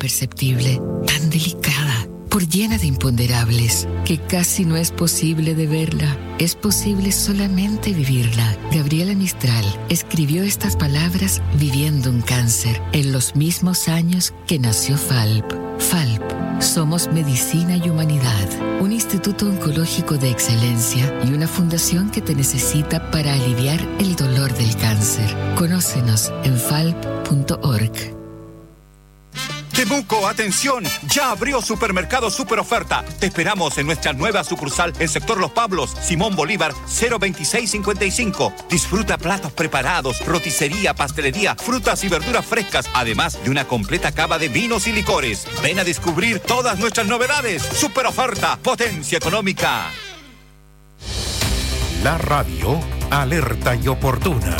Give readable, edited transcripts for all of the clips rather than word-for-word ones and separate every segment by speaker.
Speaker 1: imperceptible, tan delicada, por llena de imponderables, que casi no es posible de verla. Es posible solamente vivirla. Gabriela Mistral escribió estas palabras viviendo un cáncer en los mismos años que nació FALP. FALP. Somos Medicina y Humanidad, un instituto oncológico de excelencia y una fundación que te necesita para aliviar el dolor del cáncer. Conócenos en falp.org.
Speaker 2: Temuco, atención, ya abrió Supermercado Super Oferta. Te esperamos en nuestra nueva sucursal en sector Los Pablos, Simón Bolívar, 02655. Disfruta platos preparados, roticería, pastelería, frutas y verduras frescas, además de una completa cava de vinos y licores. Ven a descubrir todas nuestras novedades. Super Oferta, potencia económica.
Speaker 3: La radio, alerta y oportuna.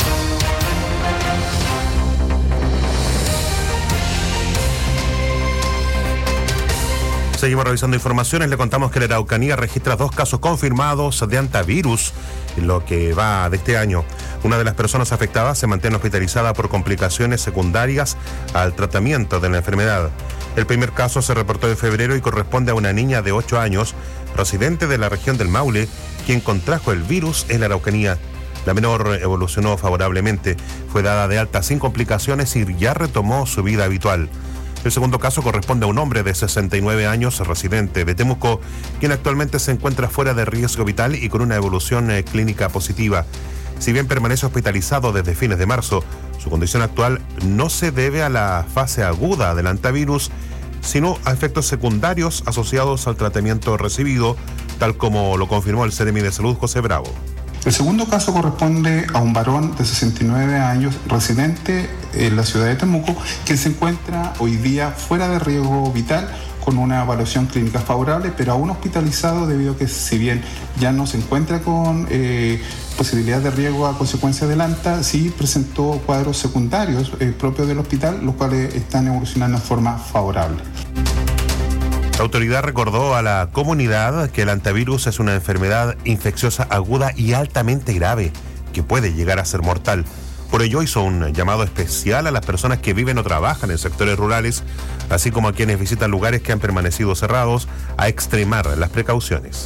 Speaker 4: Seguimos revisando informaciones. Le contamos que la Araucanía registra 2 casos confirmados de hantavirus en lo que va de este año. Una de las personas afectadas se mantiene hospitalizada por complicaciones secundarias al tratamiento de la enfermedad. El primer caso se reportó en febrero y corresponde a una niña de 8 años, residente de la región del Maule, quien contrajo el virus en la Araucanía. La menor evolucionó favorablemente, fue dada de alta sin complicaciones y ya retomó su vida habitual. El segundo caso corresponde a un hombre de 69 años, residente de Temuco, quien actualmente se encuentra fuera de riesgo vital y con una evolución clínica positiva. Si bien permanece hospitalizado desde fines de marzo, su condición actual no se debe a la fase aguda del hantavirus, sino a efectos secundarios asociados al tratamiento recibido, tal como lo confirmó el Seremi de Salud, José Bravo.
Speaker 5: El segundo caso corresponde a un varón de 69 años, residente en la ciudad de Temuco, que se encuentra hoy día fuera de riesgo vital con una evaluación clínica favorable, pero aún hospitalizado debido a que, si bien ya no se encuentra con posibilidad de riesgo a consecuencia del ANTA, sí presentó cuadros secundarios propios del hospital, los cuales están evolucionando en forma favorable.
Speaker 4: La autoridad recordó a la comunidad que el hantavirus es una enfermedad infecciosa aguda y altamente grave, que puede llegar a ser mortal. Por ello hizo un llamado especial a las personas que viven o trabajan en sectores rurales, así como a quienes visitan lugares que han permanecido cerrados, a extremar las precauciones.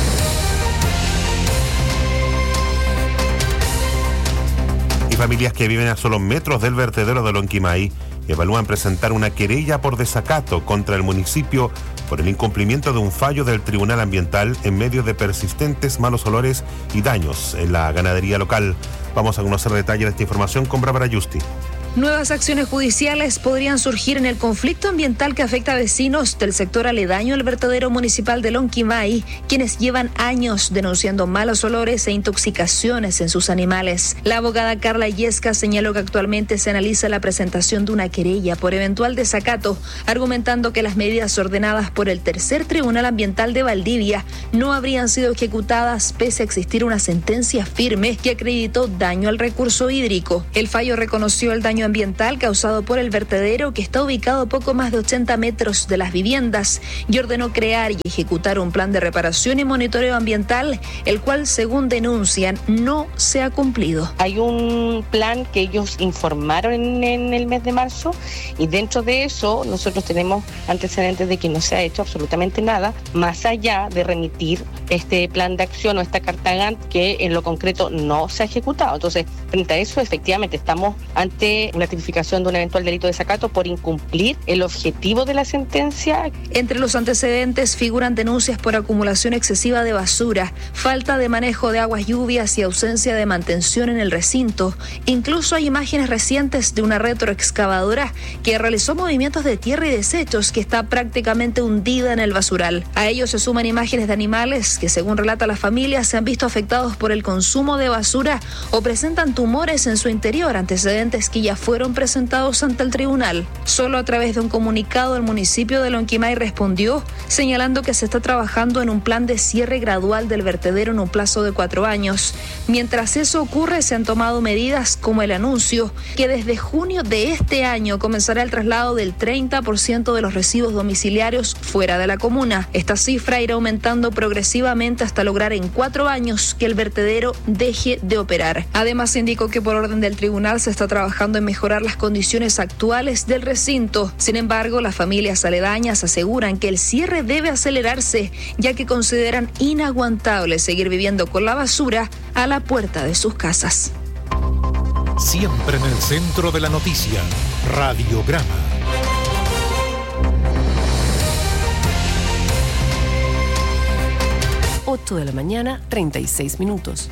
Speaker 4: Y familias que viven a solo metros del vertedero de Lonquimay evalúan presentar una querella por desacato contra el municipio por el incumplimiento de un fallo del Tribunal Ambiental en medio de persistentes malos olores y daños en la ganadería local. Vamos a conocer detalles de esta información con Bárbara Justi.
Speaker 6: Nuevas acciones judiciales podrían surgir en el conflicto ambiental que afecta a vecinos del sector aledaño al vertedero municipal de Lonquimay, quienes llevan años denunciando malos olores e intoxicaciones en sus animales. La abogada Carla Yesca señaló que actualmente se analiza la presentación de una querella por eventual desacato, argumentando que las medidas ordenadas por el Tercer Tribunal Ambiental de Valdivia no habrían sido ejecutadas pese a existir una sentencia firme que acreditó daño al recurso hídrico. El fallo reconoció el daño ambiental causado por el vertedero, que está ubicado a poco más de 80 metros de las viviendas, y ordenó crear y ejecutar un plan de reparación y monitoreo ambiental, el cual, según denuncian, no se ha cumplido.
Speaker 7: Hay un plan que ellos informaron en el mes de marzo, y dentro de eso nosotros tenemos antecedentes de que no se ha hecho absolutamente nada, más allá de remitir este plan de acción o esta carta Gantt que en lo concreto no se ha ejecutado. Entonces, frente a eso, efectivamente estamos ante una tipificación de un eventual delito de desacato por incumplir el objetivo de la sentencia.
Speaker 6: Entre los antecedentes figuran denuncias por acumulación excesiva de basura, falta de manejo de aguas lluvias y ausencia de mantención en el recinto. Incluso hay imágenes recientes de una retroexcavadora que realizó movimientos de tierra y desechos, que está prácticamente hundida en el basural. A ello se suman imágenes de animales que, según relata la familia, se han visto afectados por el consumo de basura o presentan tumores en su interior, antecedentes que ya fueron presentados ante el tribunal. Solo a través de un comunicado, el municipio de Lonquimay respondió, señalando que se está trabajando en un plan de cierre gradual del vertedero en un plazo de 4 años. Mientras eso ocurre, se han tomado medidas como el anuncio que desde junio de este año comenzará el traslado del 30% de los residuos domiciliarios fuera de la comuna. Esta cifra irá aumentando progresivamente hasta lograr en 4 años que el vertedero deje de operar. Además, indicó que por orden del tribunal se está trabajando en mejorar las condiciones actuales del recinto. Sin embargo, las familias aledañas aseguran que el cierre debe acelerarse, ya que consideran inaguantable seguir viviendo con la basura a la puerta de sus casas.
Speaker 3: Siempre en el centro de la noticia, Radiograma.
Speaker 8: 8 de la mañana, 36 minutos.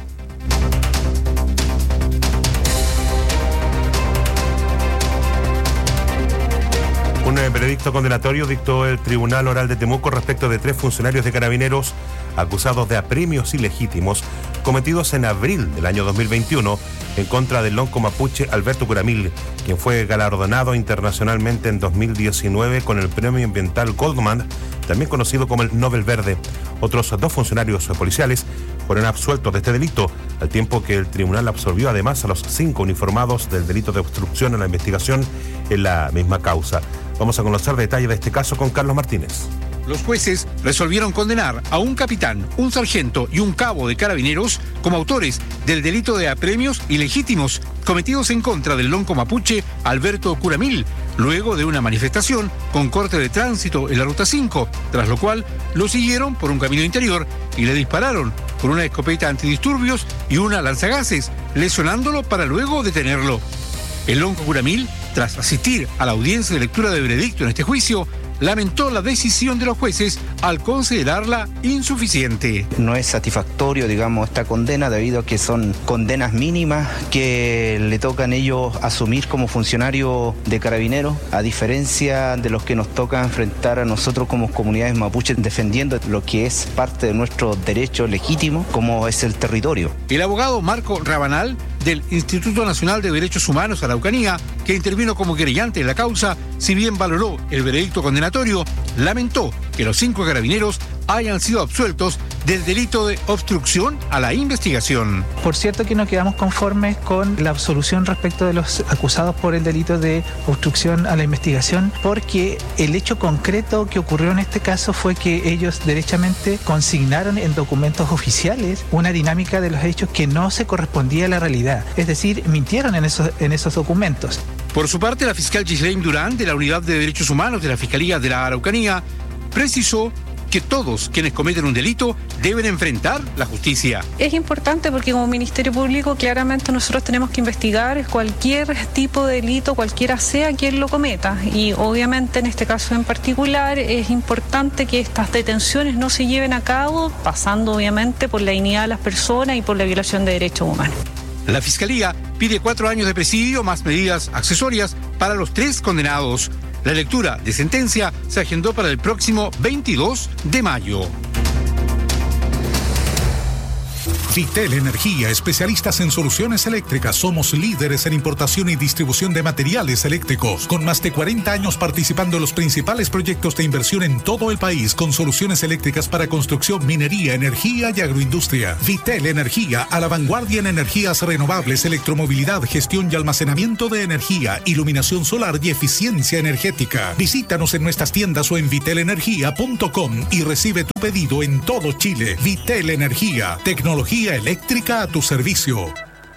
Speaker 4: Un veredicto condenatorio dictó el Tribunal Oral de Temuco respecto de 3 funcionarios de Carabineros acusados de apremios ilegítimos cometidos en abril del año 2021 en contra del lonco mapuche Alberto Curamil, quien fue galardonado internacionalmente en 2019 con el Premio Ambiental Goldman, también conocido como el Nobel Verde. Otros 2 funcionarios policiales fueron absueltos de este delito, al tiempo que el tribunal absolvió además a los 5 uniformados del delito de obstrucción a la investigación en la misma causa. Vamos a conocer detalles de este caso con Carlos Martínez.
Speaker 9: Los jueces resolvieron condenar a un capitán, un sargento y un cabo de Carabineros como autores del delito de apremios ilegítimos cometidos en contra del lonco mapuche Alberto Curamil, luego de una manifestación con corte de tránsito en la Ruta 5, tras lo cual lo siguieron por un camino interior y le dispararon con una escopeta antidisturbios y una lanzagases, lesionándolo para luego detenerlo. El lonco Curamil, tras asistir a la audiencia de lectura de veredicto en este juicio, lamentó la decisión de los jueces al considerarla insuficiente.
Speaker 10: No es satisfactorio, digamos, esta condena debido a que son condenas mínimas que le tocan ellos asumir como funcionarios de Carabineros, a diferencia de los que nos toca enfrentar a nosotros como comunidades mapuches defendiendo lo que es parte de nuestro derecho legítimo, como es el territorio.
Speaker 9: El abogado Marco Rabanal, del Instituto Nacional de Derechos Humanos Araucanía, que intervino como querellante en la causa, si bien valoró el veredicto condenatorio, lamentó que los 5 carabineros hayan sido absueltos del delito de obstrucción a la investigación.
Speaker 11: Por cierto que no quedamos conformes con la absolución respecto de los acusados por el delito de obstrucción a la investigación, porque el hecho concreto que ocurrió en este caso fue que ellos derechamente consignaron en documentos oficiales una dinámica de los hechos que no se correspondía a la realidad, es decir, mintieron en esos documentos.
Speaker 9: Por su parte, la fiscal Ghislaine Durán, de la Unidad de Derechos Humanos de la Fiscalía de la Araucanía, precisó que todos quienes cometen un delito deben enfrentar la justicia.
Speaker 12: Es importante porque como Ministerio Público claramente nosotros tenemos que investigar cualquier tipo de delito, cualquiera sea quien lo cometa, y obviamente en este caso en particular es importante que estas detenciones no se lleven a cabo pasando obviamente por la dignidad de las personas y por la violación de derechos humanos.
Speaker 9: La Fiscalía pide 4 años de presidio más medidas accesorias para los 3 condenados. La lectura de sentencia se agendó para el próximo 22 de mayo.
Speaker 3: Vitel Energía, especialistas en soluciones eléctricas. Somos líderes en importación y distribución de materiales eléctricos, con más de 40 años participando en los principales proyectos de inversión en todo el país, con soluciones eléctricas para construcción, minería, energía y agroindustria. Vitel Energía, a la vanguardia en energías renovables, electromovilidad, gestión y almacenamiento de energía, iluminación solar y eficiencia energética. Visítanos en nuestras tiendas o en vitelenergia.com y recibe tu pedido en todo Chile. Vitel Energía, tecnología eléctrica a tu servicio.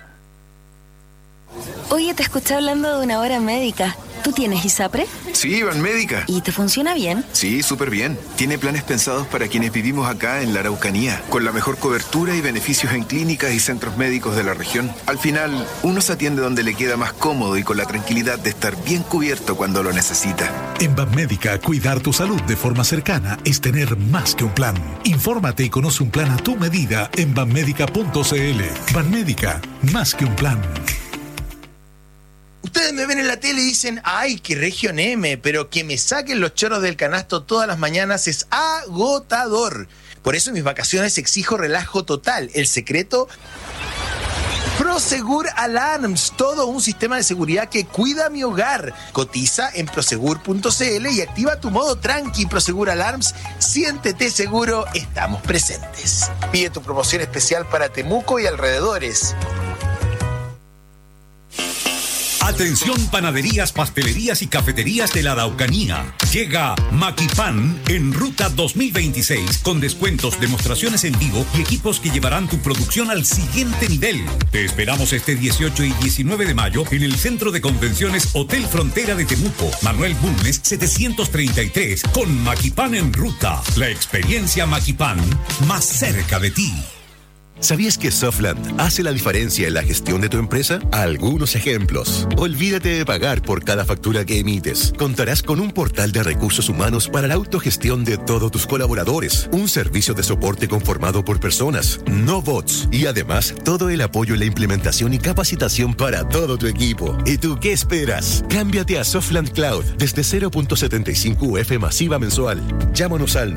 Speaker 13: Oye, te escuché hablando de una hora médica. ¿Tú tienes ISAPRE?
Speaker 14: Sí, Banmédica.
Speaker 13: ¿Y te funciona bien?
Speaker 14: Sí, súper bien. Tiene planes pensados para quienes vivimos acá en la Araucanía, con la mejor cobertura y beneficios en clínicas y centros médicos de la región. Al final, uno se atiende donde le queda más cómodo y con la tranquilidad de estar bien cubierto cuando lo necesita.
Speaker 3: En Banmédica, cuidar tu salud de forma cercana es tener más que un plan. Infórmate y conoce un plan a tu medida en banmédica.cl. Banmédica, más que un plan.
Speaker 15: Ustedes me ven en la tele y dicen, ay, qué Región M, pero que me saquen los choros del canasto todas las mañanas es agotador. Por eso en mis vacaciones exijo relajo total. El secreto, Prosegur Alarms, todo un sistema de seguridad que cuida mi hogar. Cotiza en prosegur.cl y activa tu modo tranqui. Prosegur Alarms, siéntete seguro, estamos presentes. Pide tu promoción especial para Temuco y alrededores.
Speaker 16: Atención panaderías, pastelerías y cafeterías de la Araucanía. Llega Maquipan en Ruta 2026 con descuentos, demostraciones en vivo y equipos que llevarán tu producción al siguiente nivel. Te esperamos este 18 y 19 de mayo en el Centro de Convenciones Hotel Frontera de Temuco, Manuel Bulnes 733, con Maquipan en Ruta. La experiencia Maquipan más cerca de ti.
Speaker 17: ¿Sabías que Softland hace la diferencia en la gestión de tu empresa? Algunos ejemplos. Olvídate de pagar por cada factura que emites. Contarás con un portal de recursos humanos para la autogestión de todos tus colaboradores. Un servicio de soporte conformado por personas, no bots. Y además, todo el apoyo en la implementación y capacitación para todo tu equipo. ¿Y tú qué esperas? Cámbiate a Softland Cloud desde 0.75 UF masiva mensual. Llámanos al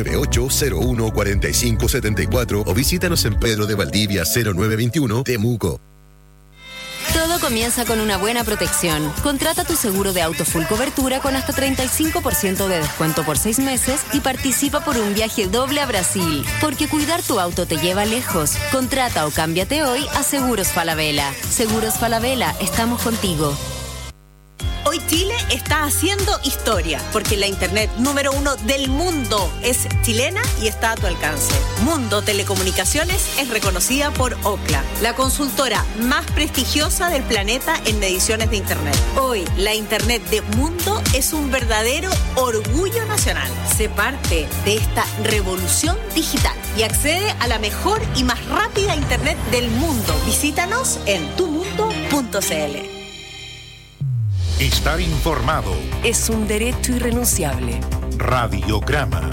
Speaker 17: 998-014574 o visítanos en Pedro de Valdivia 0921, Temuco.
Speaker 18: Todo comienza con una buena protección. Contrata tu seguro de auto full cobertura con hasta 35% de descuento por 6 meses y participa por un viaje doble a Brasil. Porque cuidar tu auto te lleva lejos. Contrata o cámbiate hoy a Seguros Falabella. Seguros Falabella, estamos contigo.
Speaker 19: Hoy Chile está haciendo historia, porque la internet número 1 del mundo es chilena y está a tu alcance. Mundo Telecomunicaciones es reconocida por Ookla, la consultora más prestigiosa del planeta en mediciones de internet. Hoy, la internet de Mundo es un verdadero orgullo nacional. Sé parte de esta revolución digital y accede a la mejor y más rápida internet del mundo. Visítanos en tumundo.cl.
Speaker 3: Estar informado
Speaker 8: es un derecho irrenunciable.
Speaker 3: Radiograma.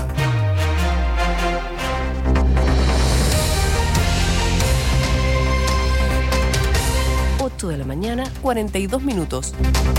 Speaker 8: De la mañana, 42 minutos.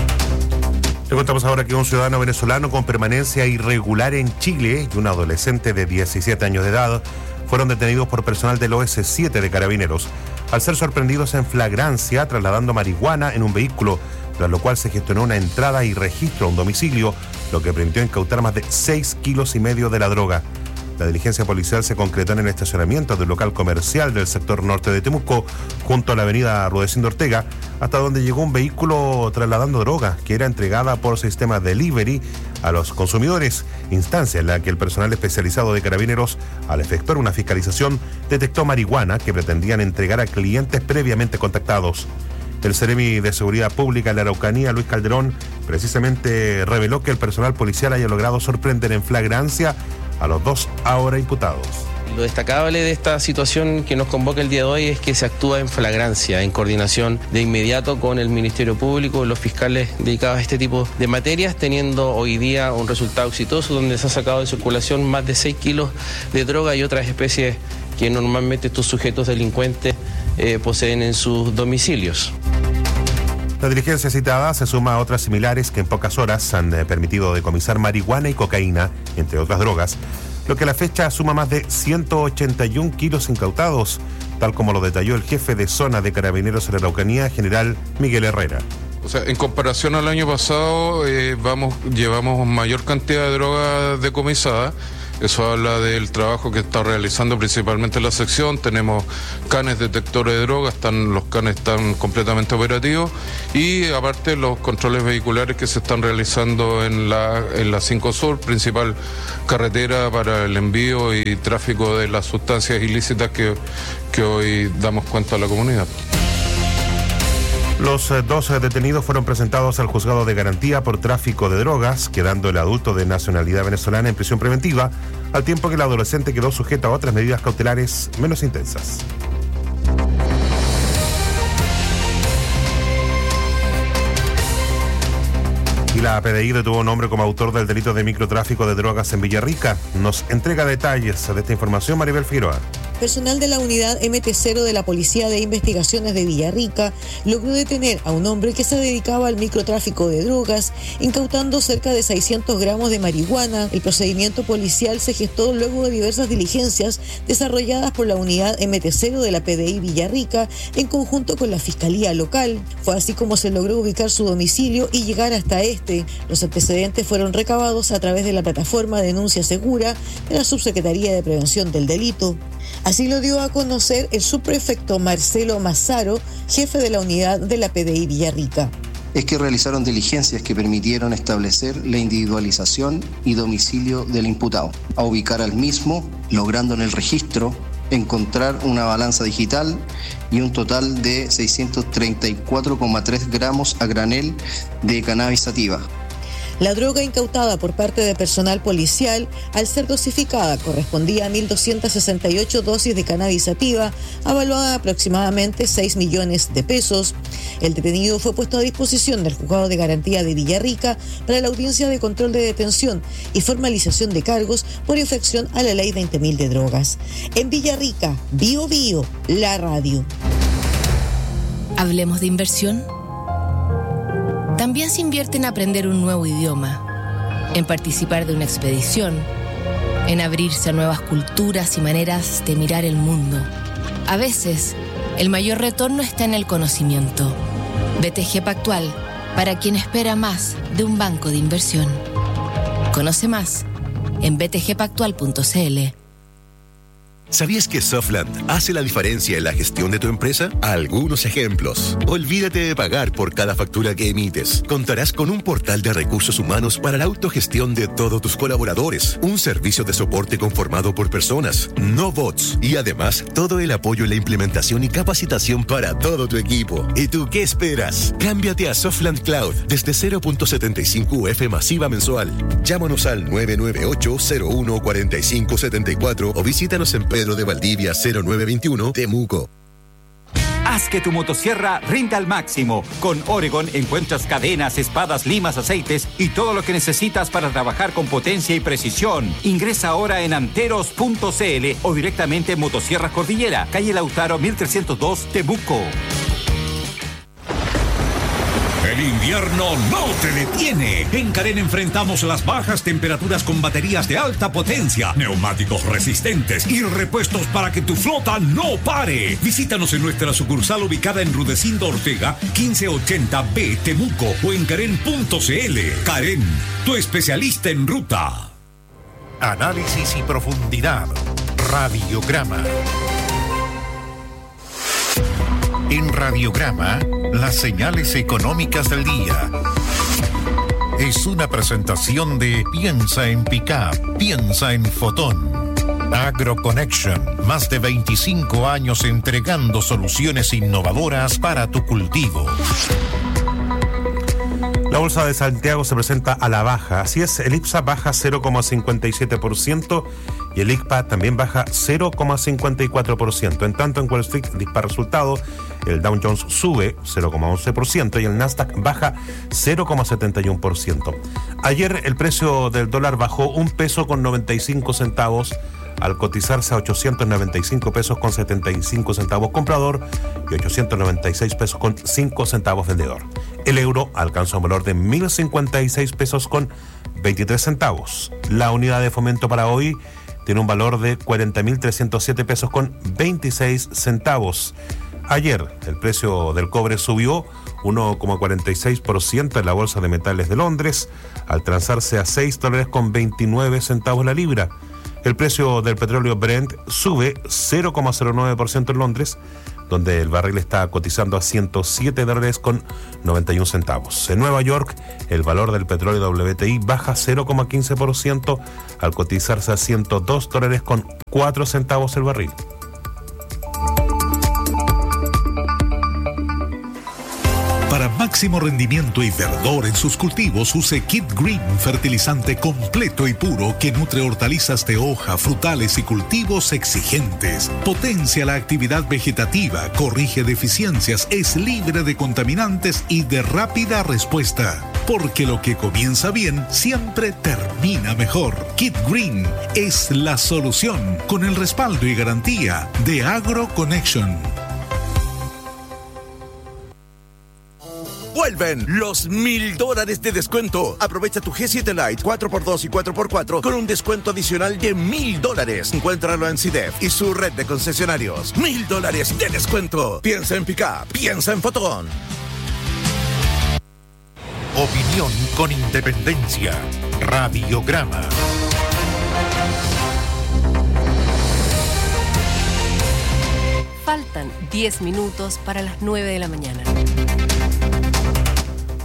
Speaker 4: Le contamos ahora que un ciudadano venezolano con permanencia irregular en Chile y un adolescente de 17 años de edad fueron detenidos por personal del OS7 de Carabineros al ser sorprendidos en flagrancia trasladando marihuana en un vehículo, tras lo cual se gestionó una entrada y registro a un domicilio, lo que permitió incautar más de 6,5 kilos de la droga. La diligencia policial se concretó en el estacionamiento del local comercial del sector norte de Temuco, junto a la avenida Rudecindo Ortega, hasta donde llegó un vehículo trasladando droga que era entregada por sistema delivery a los consumidores, instancia en la que el personal especializado de Carabineros, al efectuar una fiscalización, detectó marihuana que pretendían entregar a clientes previamente contactados. El Seremi de Seguridad Pública en la Araucanía, Luis Calderón, precisamente reveló que el personal policial haya logrado sorprender en flagrancia a los 2 ahora imputados.
Speaker 20: Lo destacable de esta situación que nos convoca el día de hoy es que se actúa en flagrancia, en coordinación de inmediato con el Ministerio Público, los fiscales dedicados a este tipo de materias, teniendo hoy día un resultado exitoso donde se ha sacado de circulación más de 6 kilos de droga y otras especies que normalmente estos sujetos delincuentes poseen en sus domicilios.
Speaker 4: La diligencia citada se suma a otras similares que en pocas horas han permitido decomisar marihuana y cocaína, entre otras drogas, lo que a la fecha suma más de 181 kilos incautados, tal como lo detalló el jefe de zona de Carabineros en la Araucanía, general Miguel Herrera.
Speaker 21: O sea, en comparación al año pasado, llevamos mayor cantidad de droga decomisada. Eso habla del trabajo que está realizando principalmente la sección. Tenemos canes detectores de drogas, los canes están completamente operativos y aparte los controles vehiculares que se están realizando en la 5 Sur, principal carretera para el envío y tráfico de las sustancias ilícitas que hoy damos cuenta a la comunidad.
Speaker 4: Los 2 detenidos fueron presentados al juzgado de garantía por tráfico de drogas, quedando el adulto de nacionalidad venezolana en prisión preventiva, al tiempo que el adolescente quedó sujeto a otras medidas cautelares menos intensas. Y la PDI detuvo a un hombre como autor del delito de microtráfico de drogas en Villarrica. Nos entrega detalles de esta información Maribel Figueroa.
Speaker 22: Personal de la unidad MT0 de la Policía de Investigaciones de Villarrica logró detener a un hombre que se dedicaba al microtráfico de drogas, incautando cerca de 600 gramos de marihuana. El procedimiento policial se gestó luego de diversas diligencias desarrolladas por la unidad MT0 de la PDI Villarrica en conjunto con la Fiscalía Local. Fue así como se logró ubicar su domicilio y llegar hasta este. Los antecedentes fueron recabados a través de la plataforma Denuncia Segura de la Subsecretaría de Prevención del Delito. Así lo dio a conocer el subprefecto Marcelo Mazzaro, jefe de la unidad de la PDI Villarrica.
Speaker 1: es que realizaron diligencias que permitieron establecer la individualización y domicilio del imputado, a ubicar al mismo, logrando en el registro encontrar una balanza digital y un total de 634,3 gramos a granel de cannabis sativa.
Speaker 22: La droga incautada por parte de personal policial, al ser dosificada, correspondía a 1.268 dosis de cannabis sativa, avaluada aproximadamente 6 millones de pesos. El detenido fue puesto a disposición del Juzgado de Garantía de Villarrica para la audiencia de control de detención y formalización de cargos por infracción a la Ley 20.000 de drogas. En Villarrica, Bio Bio, la radio.
Speaker 2: Hablemos de inversión. También se invierte en aprender un nuevo idioma, en participar de una expedición, en abrirse a nuevas culturas y maneras de mirar el mundo. A veces, el mayor retorno está en el conocimiento. BTG Pactual, para quien espera más de un banco de inversión. Conoce más en btgpactual.cl.
Speaker 17: ¿Sabías que Softland hace la diferencia en la gestión de tu empresa? Algunos ejemplos. Olvídate de pagar por cada factura que emites. Contarás con un portal de recursos humanos para la autogestión de todos tus colaboradores. Un servicio de soporte conformado por personas, no bots. Y además, todo el apoyo en la implementación y capacitación para todo tu equipo. ¿Y tú qué esperas? Cámbiate a Softland Cloud desde 0.75 UF masiva mensual. Llámanos al 998-01-4574 o visítanos en Pedro de Valdivia 0921, Temuco.
Speaker 23: Haz que tu motosierra rinda al máximo. Con Oregon encuentras cadenas, espadas, limas, aceites y todo lo que necesitas para trabajar con potencia y precisión. Ingresa ahora en anteros.cl o directamente en Motosierras Cordillera, calle Lautaro 1302, Temuco.
Speaker 16: El invierno no te detiene. En Carén enfrentamos las bajas temperaturas con baterías de alta potencia, neumáticos resistentes y repuestos para que tu flota no pare. Visítanos en nuestra sucursal ubicada en Rudecindo Ortega, 1580B, Temuco o en Carén.cl. Carén, tu especialista en ruta.
Speaker 3: Análisis y profundidad. Radiograma. En Radiograma, las señales económicas del día. Es una presentación de Piensa en Pickup, piensa en Fotón. AgroConnection, más de 25 años entregando soluciones innovadoras para tu cultivo.
Speaker 4: La bolsa de Santiago se presenta a la baja. Así es, el IPSA baja 0,57% y el ICPA también baja 0,54%. En tanto, en Wall Street dispara resultado, el Dow Jones sube 0,11% y el Nasdaq baja 0,71%. Ayer el precio del dólar bajó 1 peso con 95 centavos al cotizarse a 895 pesos con 75 centavos comprador y 896 pesos con 5 centavos vendedor. El euro alcanzó un valor de 1.056 pesos con 23 centavos. La unidad de fomento para hoy tiene un valor de 40.307 pesos con 26 centavos. Ayer el precio del cobre subió 1,46% en la Bolsa de Metales de Londres, al transarse a $6 con 29 centavos la libra. El precio del petróleo Brent sube 0,09% en Londres, donde el barril está cotizando a $107 con 91 centavos. En Nueva York, el valor del petróleo WTI baja 0,15% al cotizarse a $102 con 4 centavos el barril.
Speaker 3: Para máximo rendimiento y verdor en sus cultivos, use Kid Green, fertilizante completo y puro que nutre hortalizas de hoja, frutales y cultivos exigentes. Potencia la actividad vegetativa, corrige deficiencias, es libre de contaminantes y de rápida respuesta. Porque lo que comienza bien siempre termina mejor. Kid Green es la solución, con el respaldo y garantía de AgroConnection.
Speaker 24: Vuelven los $1,000 de descuento. Aprovecha tu G7 Lite 4x2 y 4x4 con un descuento adicional de $1,000. Encuéntralo en CIDEF y su red de concesionarios. $1,000 de descuento. Piensa en Pickup, piensa en Fotón.
Speaker 3: Opinión con independencia. Radiograma.
Speaker 8: Faltan 10 minutos para las 9 de la mañana.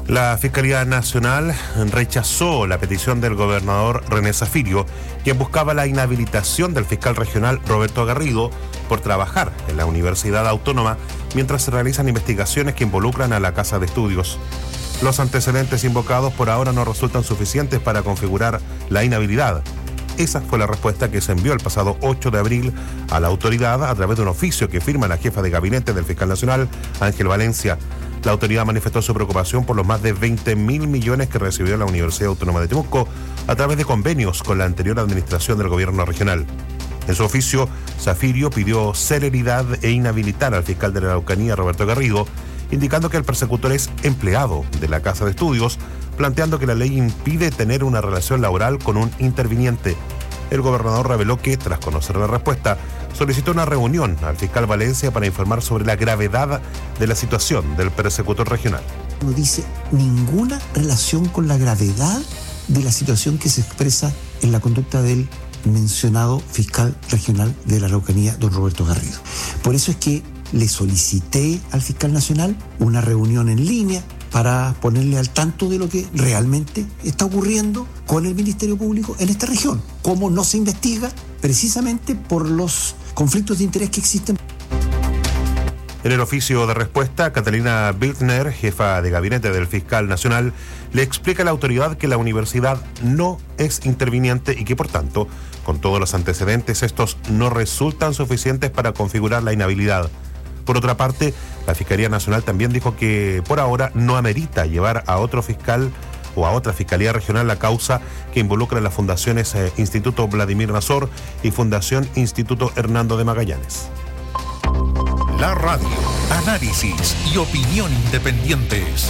Speaker 4: La Fiscalía Nacional rechazó la petición del gobernador René Zafirio, quien buscaba la inhabilitación del fiscal regional Roberto Garrido por trabajar en la Universidad Autónoma mientras se realizan investigaciones que involucran a la Casa de Estudios. Los antecedentes invocados por ahora no resultan suficientes para configurar la inhabilidad. Esa fue la respuesta que se envió el pasado 8 de abril a la autoridad a través de un oficio que firma la jefa de gabinete del fiscal nacional, Ángel Valencia. La autoridad manifestó su preocupación por los más de 20.000 millones que recibió la Universidad Autónoma de Temuco a través de convenios con la anterior administración del gobierno regional. En su oficio, Zafirio pidió celeridad e inhabilitar al fiscal de la Araucanía, Roberto Garrido, indicando que el persecutor es empleado de la Casa de Estudios, planteando que la ley impide tener una relación laboral con un interviniente. El gobernador reveló que, tras conocer la respuesta, solicitó una reunión al fiscal Valencia para informar sobre la gravedad de la situación del persecutor regional.
Speaker 5: No dice ninguna relación con la gravedad de la situación que se expresa en la conducta del mencionado fiscal regional de la Araucanía, don Roberto Garrido. Por eso es que le solicité al fiscal nacional una reunión en línea para ponerle al tanto de lo que realmente está ocurriendo con el Ministerio Público en esta región. Cómo no se investiga precisamente por los conflictos de interés que existen.
Speaker 4: En el oficio de respuesta, Catalina Birtner, jefa de gabinete del fiscal nacional, le explica a la autoridad que la universidad no es interviniente y que, por tanto, con todos los antecedentes, estos no resultan suficientes para configurar la inhabilidad. Por otra parte, la Fiscalía Nacional también dijo que por ahora no amerita llevar a otro fiscal o a otra Fiscalía Regional la causa que involucra a las fundaciones Instituto Vladimir Nazor y Fundación Instituto Hernando de Magallanes.
Speaker 3: La radio, análisis y opinión independientes.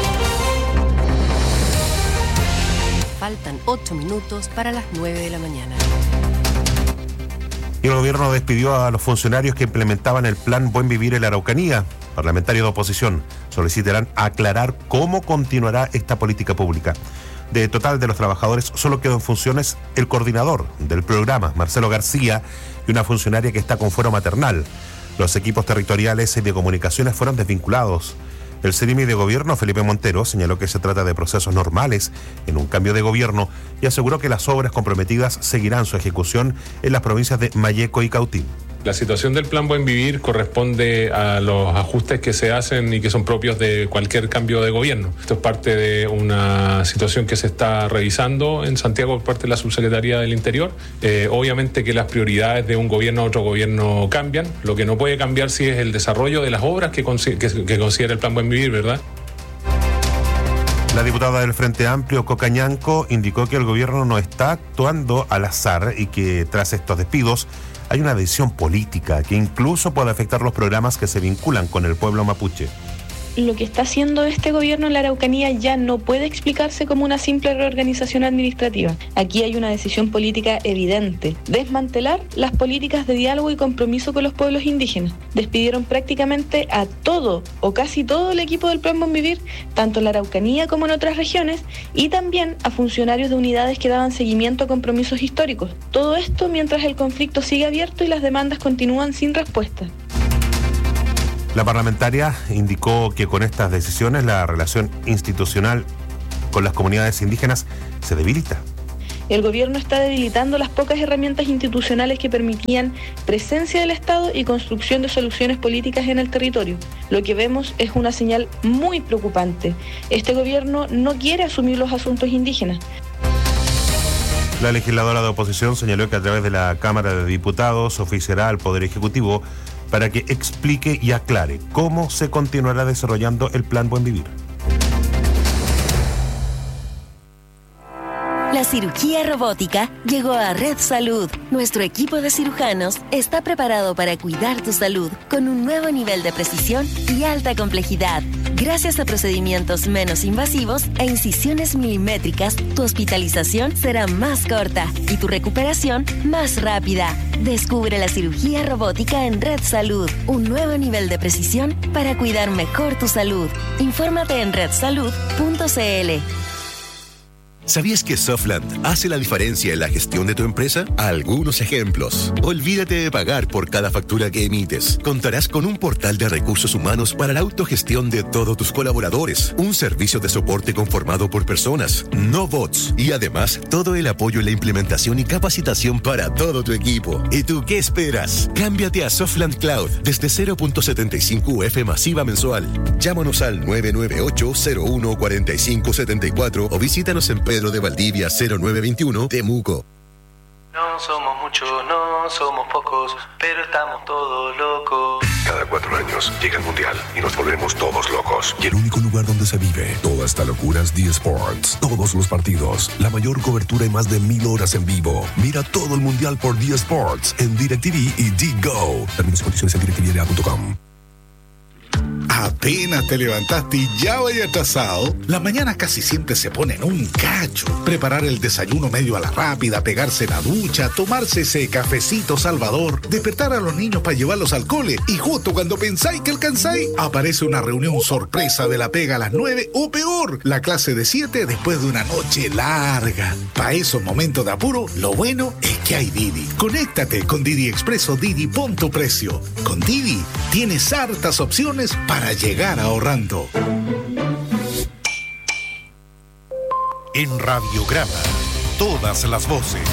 Speaker 8: Faltan 8 minutos para las 9 de la mañana.
Speaker 4: Y el gobierno despidió a los funcionarios que implementaban el plan Buen Vivir en la Araucanía. Parlamentarios de oposición solicitarán aclarar cómo continuará esta política pública. De total de los trabajadores, solo quedó en funciones el coordinador del programa, Marcelo García, y una funcionaria que está con fuero maternal. Los equipos territoriales y de comunicaciones fueron desvinculados. El CERIMI de gobierno, Felipe Montero, señaló que se trata de procesos normales en un cambio de gobierno y aseguró que las obras comprometidas seguirán su ejecución en las provincias de Malleco y Cautín.
Speaker 6: La situación del Plan Buen Vivir corresponde a los ajustes que se hacen y que son propios de cualquier cambio de gobierno. Esto es parte de una situación que se está revisando en Santiago por parte de la Subsecretaría del Interior. Obviamente que las prioridades de un gobierno a otro gobierno cambian. Lo que no puede cambiar sí es el desarrollo de las obras que considera el Plan Buen Vivir, ¿verdad?
Speaker 4: La diputada del Frente Amplio, Coca Ñanco, indicó que el gobierno no está actuando al azar y que tras estos despidos hay una decisión política que incluso puede afectar los programas que se vinculan con el pueblo mapuche.
Speaker 7: Lo que está haciendo este gobierno en la Araucanía ya no puede explicarse como una simple reorganización administrativa. Aquí hay una decisión política evidente: desmantelar las políticas de diálogo y compromiso con los pueblos indígenas. Despidieron prácticamente a todo o casi todo el equipo del Plan Buen Vivir, tanto en la Araucanía como en otras regiones, y también a funcionarios de unidades que daban seguimiento a compromisos históricos. Todo esto mientras el conflicto sigue abierto y las demandas continúan sin respuesta.
Speaker 4: La parlamentaria indicó que con estas decisiones la relación institucional con las comunidades indígenas se debilita.
Speaker 7: El gobierno está debilitando las pocas herramientas institucionales que permitían presencia del Estado y construcción de soluciones políticas en el territorio. Lo que vemos es una señal muy preocupante. Este gobierno no quiere asumir los asuntos indígenas.
Speaker 4: La legisladora de oposición señaló que a través de la Cámara de Diputados oficiará al Poder Ejecutivo para que explique y aclare cómo se continuará desarrollando el Plan Buen Vivir.
Speaker 13: La cirugía robótica llegó a Red Salud. Nuestro equipo de cirujanos está preparado para cuidar tu salud con un nuevo nivel de precisión y alta complejidad. Gracias a procedimientos menos invasivos e incisiones milimétricas, tu hospitalización será más corta y tu recuperación más rápida. Descubre la cirugía robótica en Red Salud, un nuevo nivel de precisión para cuidar mejor tu salud. Infórmate en redsalud.cl.
Speaker 17: ¿Sabías que Softland hace la diferencia en la gestión de tu empresa? Algunos ejemplos. Olvídate de pagar por cada factura que emites. Contarás con un portal de recursos humanos para la autogestión de todos tus colaboradores. Un servicio de soporte conformado por personas, no bots. Y además, todo el apoyo en la implementación y capacitación para todo tu equipo. ¿Y tú qué esperas? Cámbiate a Softland Cloud desde 0.75 UF masiva mensual. Llámanos al 998-01-4574 o visítanos en Pedro de Valdivia 0921, Temuco.
Speaker 9: No somos muchos, no somos pocos, pero estamos todos locos.
Speaker 10: Cada 4 años llega el Mundial y nos volvemos todos locos. Y el único lugar donde se vive toda esta locura es D Sports. Todos los partidos, la mayor cobertura y más de 1000 horas en vivo. Mira todo el Mundial por D Sports en DirecTV y D-Go. Términos y condiciones en directvda.com.
Speaker 11: Apenas te levantaste y ya vaya atrasado. Las mañanas casi siempre se ponen un cacho. Preparar el desayuno medio a la rápida, pegarse la ducha, tomarse ese cafecito salvador, despertar a los niños para llevarlos al cole y justo cuando pensáis que alcanzáis, aparece una reunión sorpresa de la pega a las 9 o peor, la clase de 7 después de una noche larga. Para esos momentos de apuro, lo bueno es que hay Didi. Conéctate con Didi Expreso Didi, pon tu precio. Con Didi tienes hartas opciones para llegar ahorrando.
Speaker 3: En Radiograma, todas las voces.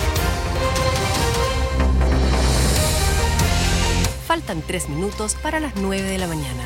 Speaker 8: Faltan 3 minutos para las 9 de la mañana.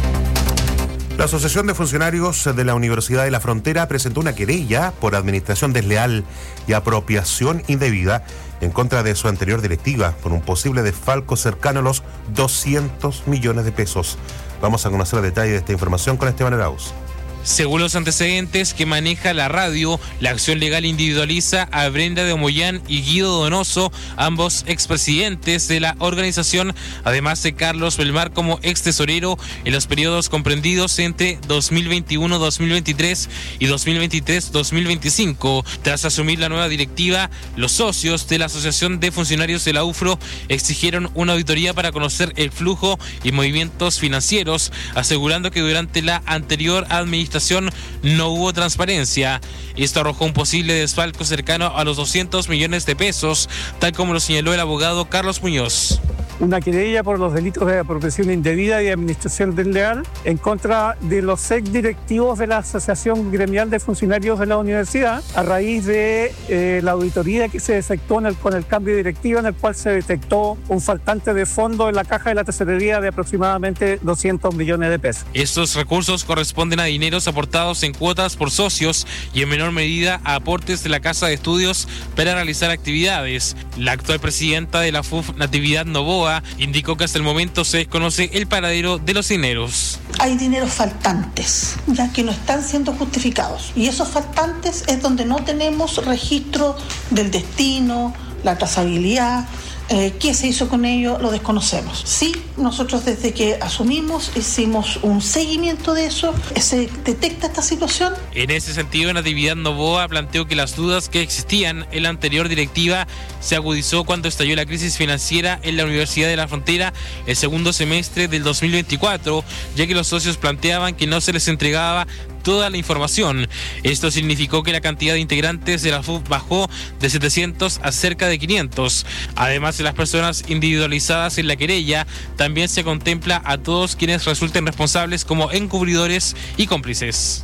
Speaker 4: La Asociación de Funcionarios de la Universidad de la Frontera presentó una querella por administración desleal y apropiación indebida en contra de su anterior directiva por un posible desfalco cercano a los 200 millones de pesos. Vamos a conocer el detalle de esta información con Esteban Arauz.
Speaker 12: Según los antecedentes que maneja la radio, la acción legal individualiza a Brenda de Omoyán y Guido Donoso, ambos expresidentes de la organización, además de Carlos Belmar como ex tesorero en los periodos comprendidos entre 2021-2023 y 2023-2025. Tras asumir la nueva directiva, los socios de la Asociación de Funcionarios de la UFRO exigieron una auditoría para conocer el flujo y movimientos financieros, asegurando que durante la anterior administración no hubo transparencia. Esto arrojó un posible desfalco cercano a los 200 millones de pesos, tal como lo señaló el abogado Carlos Muñoz.
Speaker 25: Una querella por los delitos de apropiación indebida y administración desleal en contra de los ex directivos de la Asociación Gremial de Funcionarios de la Universidad a raíz de la auditoría que se efectuó con el cambio de directiva, en el cual se detectó un faltante de fondo en la caja de la tesorería de aproximadamente 200 millones de pesos.
Speaker 12: Estos recursos corresponden a dineros aportados en cuotas por socios y en menor medida a aportes de la Casa de Estudios para realizar actividades. La actual presidenta de la FUF, Natividad Novoa, indicó que hasta el momento se desconoce el paradero de los dineros.
Speaker 26: Hay dineros faltantes, ya que no están siendo justificados. Y esos faltantes es donde no tenemos registro del destino, la trazabilidad. ¿Qué se hizo con ello? Lo desconocemos. Sí, nosotros desde que asumimos hicimos un seguimiento de eso, se detecta esta situación.
Speaker 12: En ese sentido, Natividad Novoa planteó que las dudas que existían en la anterior directiva se agudizó cuando estalló la crisis financiera en la Universidad de la Frontera el segundo semestre del 2024, ya que los socios planteaban que no se les entregaba toda la información. Esto significó que la cantidad de integrantes de la FUF bajó de 700 a cerca de 500. Además de las personas individualizadas en la querella, también se contempla a todos quienes resulten responsables como encubridores y cómplices.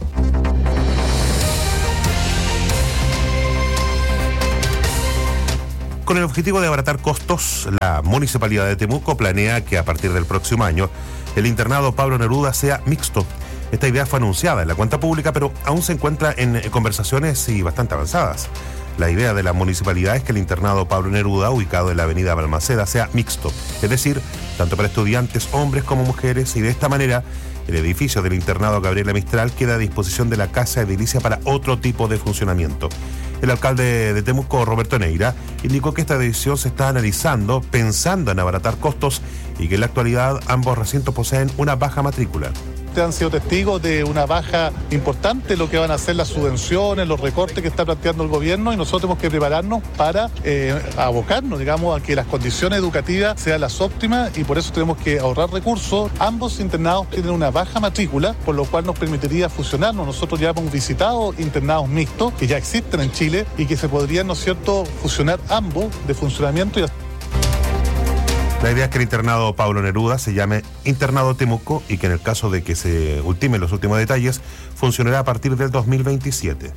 Speaker 4: Con el objetivo de abaratar costos, la Municipalidad de Temuco planea que a partir del próximo año el internado Pablo Neruda sea mixto. Esta idea fue anunciada en la cuenta pública, pero aún se encuentra en conversaciones y bastante avanzadas. La idea de la municipalidad es que el internado Pablo Neruda, ubicado en la avenida Balmaceda, sea mixto, es decir, tanto para estudiantes, hombres como mujeres, y de esta manera el edificio del internado Gabriela Mistral queda a disposición de la Casa Edilicia para otro tipo de funcionamiento. El alcalde de Temuco, Roberto Neira, indicó que esta decisión se está analizando pensando en abaratar costos y que en la actualidad ambos recintos poseen una baja matrícula.
Speaker 14: ustedes han sido testigos de una baja importante, lo que van a ser las subvenciones, los recortes que está planteando el gobierno, y nosotros tenemos que prepararnos para abocarnos, digamos, a que las condiciones educativas sean las óptimas, y por eso tenemos que ahorrar recursos. Ambos internados tienen una baja matrícula, por lo cual nos permitiría fusionarnos. Nosotros ya hemos visitado internados mixtos que ya existen en Chile y que se podrían, ¿no es cierto?, fusionar ambos de funcionamiento.
Speaker 4: La idea es que el internado Pablo Neruda se llame Internado Temuco y que en el caso de que se ultimen los últimos detalles, funcionará a partir del 2027.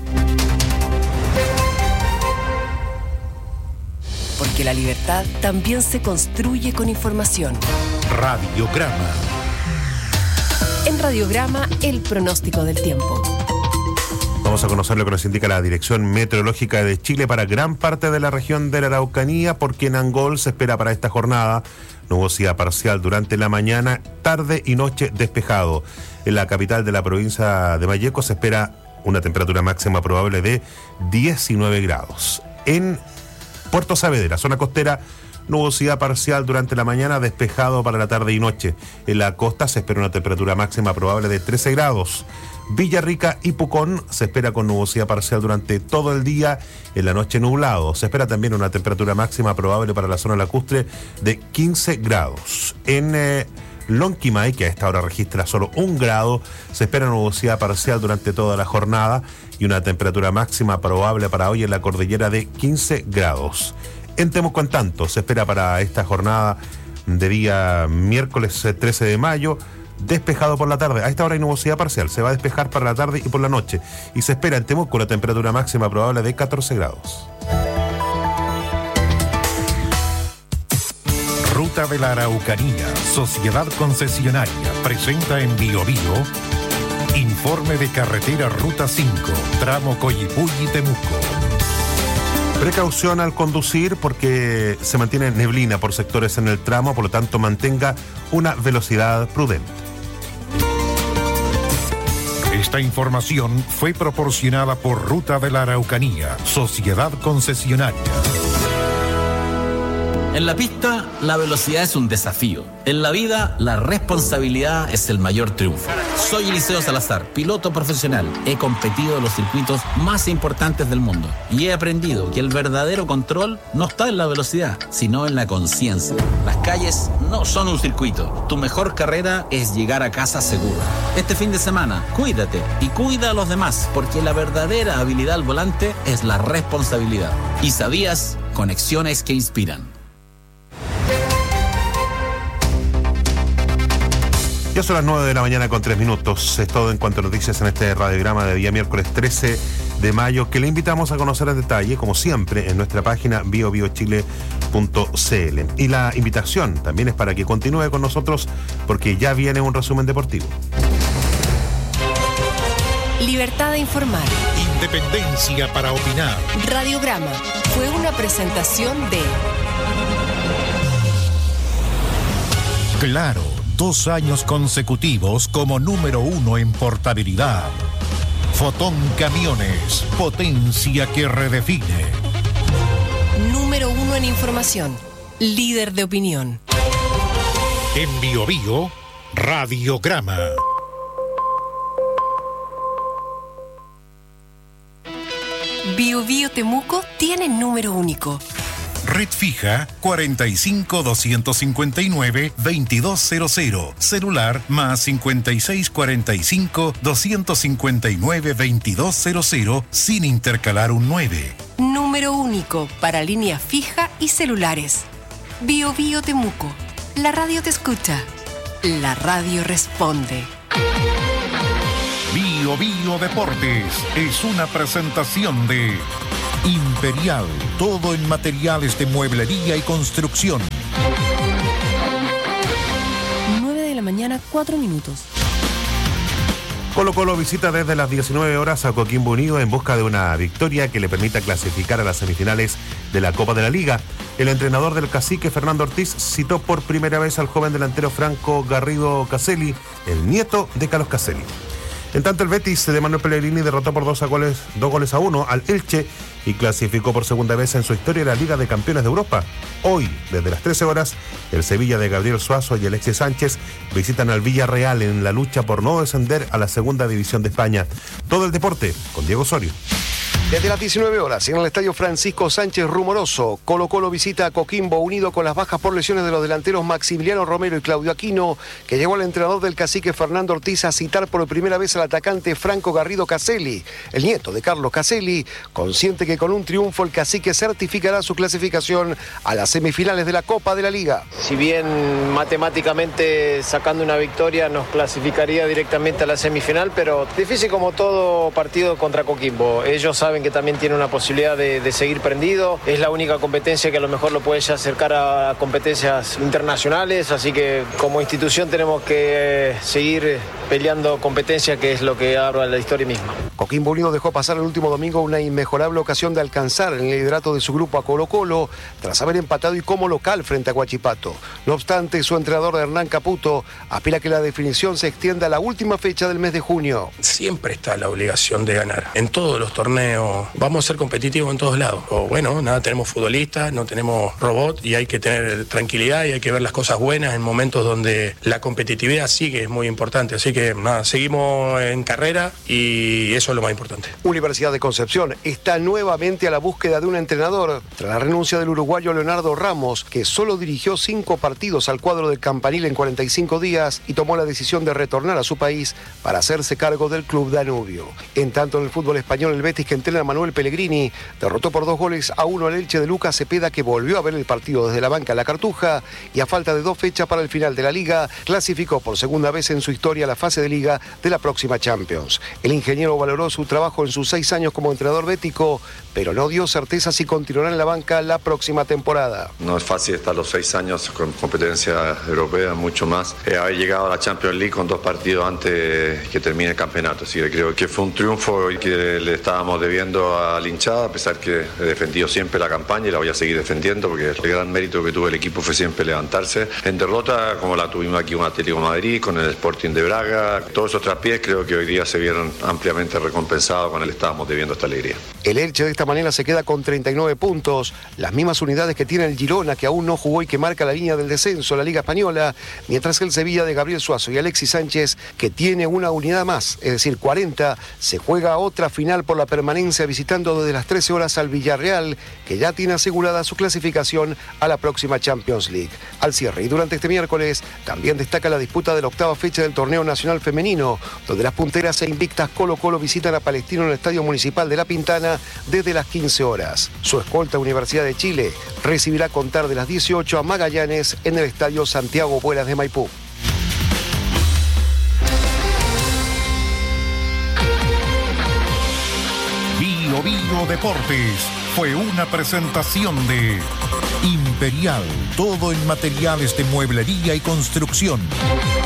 Speaker 8: Porque la libertad también se construye con información.
Speaker 16: Radiograma.
Speaker 8: En Radiograma, el pronóstico del tiempo.
Speaker 4: Vamos a conocer lo que nos indica la Dirección Meteorológica de Chile para gran parte de la región de la Araucanía, porque en Angol se espera para esta jornada nubosidad parcial durante la mañana, tarde y noche despejado. En la capital de la provincia de Malleco se espera una temperatura máxima probable de 19 grados. En Puerto Saavedra, zona costera, nubosidad parcial durante la mañana, despejado para la tarde y noche. En la costa se espera una temperatura máxima probable de 13 grados. Villarrica y Pucón se espera con nubosidad parcial durante todo el día, en la noche nublado. Se espera también una temperatura máxima probable para la zona lacustre de 15 grados. En Lonquimay, que a esta hora registra solo 1 grado, se espera nubosidad parcial durante toda la jornada y una temperatura máxima probable para hoy en la cordillera de 15 grados. En Temuco, en tanto, se espera para esta jornada de día miércoles 13 de mayo, despejado por la tarde. A esta hora hay nubosidad parcial, se va a despejar para la tarde y por la noche. Y se espera en Temuco una temperatura máxima probable de 14 grados.
Speaker 16: Ruta de la Araucanía, Sociedad Concesionaria, presenta en Bio Bio informe de carretera Ruta 5, tramo Coyipulli-Temuco.
Speaker 4: Precaución al conducir porque se mantiene neblina por sectores en el tramo, por lo tanto mantenga una velocidad prudente.
Speaker 16: Esta información fue proporcionada por Ruta de la Araucanía, Sociedad Concesionaria.
Speaker 15: En la pista, la velocidad es un desafío. En la vida, la responsabilidad es el mayor triunfo. Soy Eliseo Salazar, piloto profesional. He competido en los circuitos más importantes del mundo y he aprendido que el verdadero control no está en la velocidad, sino en la conciencia. Las calles no son un circuito. Tu mejor carrera es llegar a casa seguro. Este fin de semana, cuídate y cuida a los demás, porque la verdadera habilidad al volante es la responsabilidad. ¿Y sabías? Conexiones que inspiran.
Speaker 4: Ya son las 9 de la mañana con 3 minutos. Es todo en cuanto a noticias en este radiograma de día miércoles 13 de mayo, que le invitamos a conocer en detalle, como siempre, en nuestra página biobiochile.cl. Y la invitación también es para que continúe con nosotros, porque ya viene un resumen deportivo.
Speaker 8: Libertad de informar.
Speaker 16: Independencia para opinar.
Speaker 8: Radiograma fue una presentación de
Speaker 16: Claro. 2 años consecutivos como número 1 en portabilidad. Fotón Camiones, potencia que redefine.
Speaker 8: Número 1 en información, líder de opinión.
Speaker 16: En Bio Bio, Radiograma.
Speaker 8: Bio Bio Temuco tiene número único.
Speaker 16: Red fija 45-259-2200. Celular más 5645-259-2200 sin intercalar un 9.
Speaker 8: Número único para línea fija y celulares. Bio Bio Temuco. La radio te escucha. La radio responde.
Speaker 16: Bio Bio Deportes es una presentación de Imperial, todo en materiales de mueblería y construcción.
Speaker 8: 9 de la mañana, 4 minutos.
Speaker 4: Colo-Colo visita desde las 19 horas a Coquimbo Unido en busca de una victoria que le permita clasificar a las semifinales de la Copa de la Liga. El entrenador del Cacique, Fernando Ortiz, citó por primera vez al joven delantero Franco Garrido Caselli, el nieto de Carlos Caselli. En tanto, el Betis de Manuel Pellegrini derrotó por 2-1 al Elche y clasificó por segunda vez en su historia la Liga de Campeones de Europa. Hoy, desde las 13 horas, el Sevilla de Gabriel Suazo y Alexis Sánchez visitan al Villarreal en la lucha por no descender a la segunda división de España. Todo el deporte con Diego Osorio.
Speaker 1: Desde las 19 horas, en el estadio Francisco Sánchez Rumoroso, Colo-Colo visita a Coquimbo Unido con las bajas por lesiones de los delanteros Maximiliano Romero y Claudio Aquino, que llegó al entrenador del cacique Fernando Ortiz a citar por primera vez al atacante Franco Garrido Caselli, el nieto de Carlos Caselli, consciente que con un triunfo el cacique certificará su clasificación a las semifinales de la Copa de la Liga.
Speaker 18: Si bien matemáticamente sacando una victoria nos clasificaría directamente a la semifinal, pero difícil como todo partido contra Coquimbo. Ellos saben que también tiene una posibilidad de seguir prendido. Es la única competencia que a lo mejor lo puede ya acercar a competencias internacionales, así que como institución tenemos que seguir peleando competencia, que es lo que habla la historia misma.
Speaker 1: Coquimbo Unido dejó pasar el último domingo una inmejorable ocasión de alcanzar en el liderato de su grupo a Colo-Colo tras haber empatado y como local frente a Huachipato. No obstante, su entrenador Hernán Caputo aspira a que la definición se extienda a la última fecha del mes de junio.
Speaker 19: Siempre está la obligación de ganar. En todos los torneos vamos a ser competitivos en todos lados. O bueno, nada, tenemos futbolistas, no tenemos robot y hay que tener tranquilidad y hay que ver las cosas buenas en momentos donde la competitividad sigue, es muy importante. Así que nada, seguimos en carrera y eso es lo más importante.
Speaker 1: Universidad de Concepción está nuevamente a la búsqueda de un entrenador tras la renuncia del uruguayo Leonardo Ramos, que solo dirigió 5 partidos al cuadro del Campanil en 45 días y tomó la decisión de retornar a su país para hacerse cargo del club Danubio. En tanto, en el fútbol español, el Betis, que entrena a Manuel Pellegrini, derrotó por 2-1 al Elche de Lucas Cepeda, que volvió a ver el partido desde la banca en la Cartuja y a falta de 2 fechas para el final de la Liga, clasificó por segunda vez en su historia la fase de Liga de la próxima Champions. El ingeniero valoró su trabajo en sus 6 años como entrenador bético, pero no dio certeza si continuará en la banca la próxima temporada.
Speaker 20: No es fácil estar los 6 años con competencia europea, mucho más. Haber llegado a la Champions League con 2 partidos antes que termine el campeonato, así que creo que fue un triunfo y que le estábamos debiendo a la hinchada, a pesar que he defendido siempre la campaña y la voy a seguir defendiendo, porque el gran mérito que tuvo el equipo fue siempre levantarse. En derrota, como la tuvimos aquí con Atlético de Madrid, con el Sporting de Braga, todos esos traspiés creo que hoy día se vieron ampliamente recompensados con el estábamos debiendo esta alegría.
Speaker 1: El Elche de esta manera se queda con 39 puntos, las mismas unidades que tiene el Girona, que aún no jugó y que marca la línea del descenso, la Liga Española, mientras que el Sevilla de Gabriel Suazo y Alexis Sánchez, que tiene una unidad más, es decir, 40, se juega otra final por la permanencia visitando desde las 13 horas al Villarreal, que ya tiene asegurada su clasificación a la próxima Champions League. Al cierre y durante este miércoles también destaca la disputa de la 8ª fecha del torneo nacional femenino, donde las punteras e invictas Colo-Colo visitan a Palestino en el Estadio Municipal de La Pintana desde las 15 horas. Su escolta Universidad de Chile recibirá a contar de las 18 a Magallanes en el Estadio Santiago Buelas de Maipú.
Speaker 3: Bio Deportes fue una presentación de Imperial, todo en materiales de mueblería y construcción.